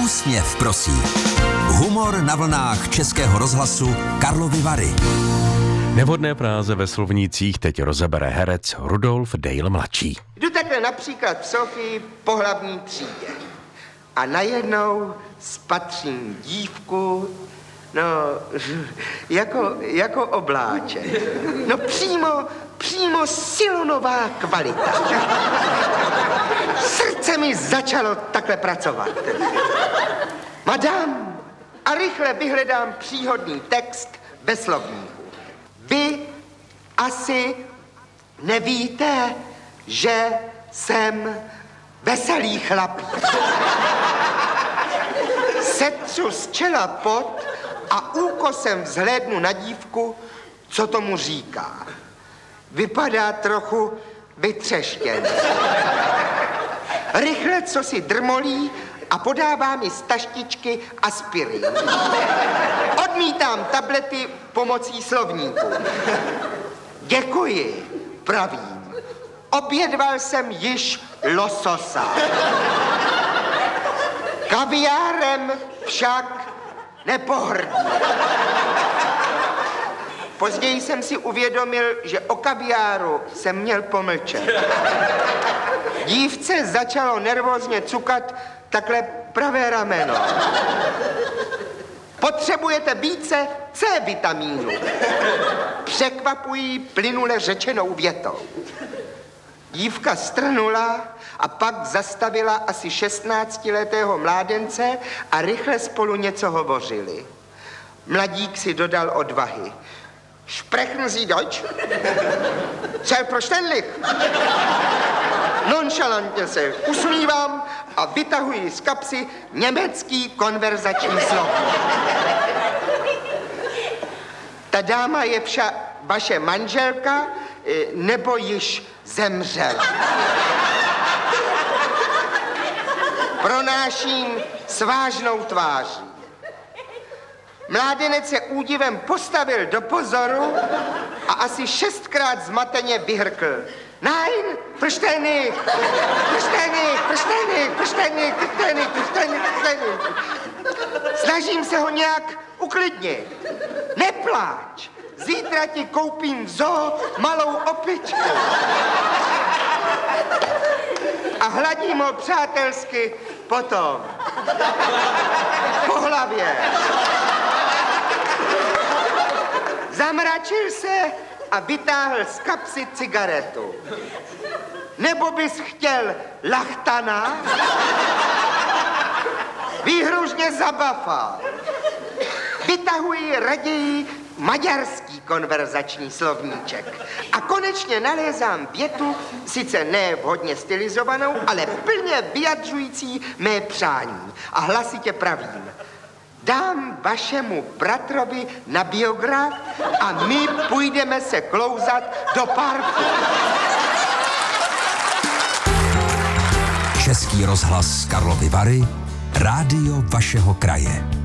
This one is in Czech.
Úsměv prosí. Humor na vlnách Českého rozhlasu Karlovy Vary. Nevhodné fráze ve slovnících teď rozebere herec Rudolf Dale mladší. Jdu takhle například v Sofii po hlavní třídě a najednou spatřím dívku, no, jako obláček. No přímo silonová kvalita. Srdce mi začalo takhle pracovat. Madam, a rychle vyhledám příhodný text ve slovníku. Vy asi nevíte, že jsem veselý chlapík. Setřu z čela pot a úkosem vzhlédnu na dívku, co tomu říká. Vypadá trochu vytřeštěn. Rychle co si drmolí a podává mi z taštičky aspirin. Odmítám tablety pomocí slovníku. Děkuji, pravím. Obědval jsem již lososa. Kaviárem však nepohrdnu. Později jsem si uvědomil, že o kaviáru jsem měl pomlčet. Dívce začalo nervózně cukat takhle pravé rameno. Potřebujete více C vitamínu. Překvapují plynule řečenou větou. Dívka strnula a pak zastavila asi 16letého mládence a rychle spolu něco hovořili. Mladík si dodal odvahy. Sprechen Sie Deutsch? Selbstverständlich. Nonchalantně se usmívám a vytahuji z kapsy německý konverzační slovník. Ta dáma je vaše manželka, nebo již zemřela? Pronáším s vážnou tváří. Mládenec se údivem postavil do pozoru a asi 6krát zmateně vyhrkl. Nein, verstehe nicht. Snažím se ho nějak uklidnit. Nepláč, zítra ti koupím v zoo malou opičku. A hladím ho přátelsky potom. Po hlavě. Zamračil se a vytáhl z kapsy cigaretu. Nebo bys chtěl lachtana? Výhružně zabafal. Vytahuji raději maďarský konverzační slovníček. A konečně nalézám větu, sice ne vhodně stylizovanou, ale plně vyjadřující mé přání. A hlasitě pravím. Dám vašemu bratrovi na biograf a my půjdeme se klouzat do parku. Český rozhlas Karlovy Vary, rádio vašeho kraje.